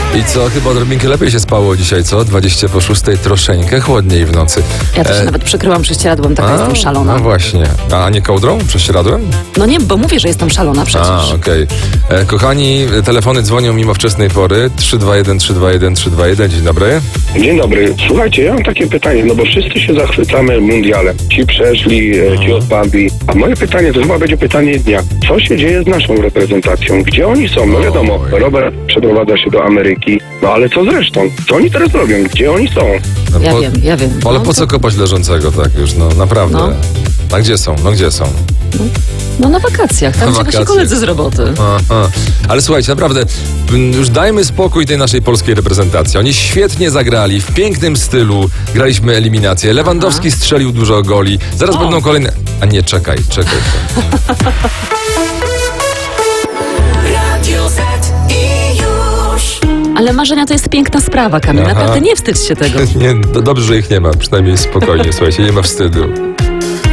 I co, chyba odrobinkę lepiej się spało dzisiaj, co? 20 po 6, troszeczkę chłodniej w nocy. Ja to się nawet przykryłam prześcieradłem, taka jestem szalona. No właśnie. A nie kołdrą? Prześcieradłem? No nie, bo mówię, że jestem szalona przecież. Okej. Kochani, telefony dzwonią mimo wczesnej pory. 321 321 321. Dzień dobry. Dzień dobry. Słuchajcie, ja mam takie pytanie, no bo wszyscy się zachwycamy mundialem. Ci przeszli, ci odpadli. A moje pytanie to chyba będzie pytanie dnia. Co się dzieje z naszą reprezentacją? Gdzie oni są? No wiadomo, Robert przeprowadza się do Ameryki. No ale co z resztą? Co oni teraz robią? Gdzie oni są? No, Ja wiem. Ale No, po co kopać leżącego, tak już, no naprawdę. No. A gdzie są? No gdzie są? No na wakacjach, tam Na gdzie wasi wakacjach. koledzy z roboty. Aha. Ale słuchajcie, naprawdę, już dajmy spokój tej naszej polskiej reprezentacji. Oni świetnie zagrali, w pięknym stylu. Graliśmy eliminację. Lewandowski strzelił dużo goli. Zaraz będą kolejne... A nie, czekaj. Radio Z i już. Ale marzenia to jest piękna sprawa, Kamil. Aha. Naprawdę nie wstydź się tego. Nie, dobrze, że ich nie ma. Przynajmniej spokojnie, słuchajcie, nie ma wstydu.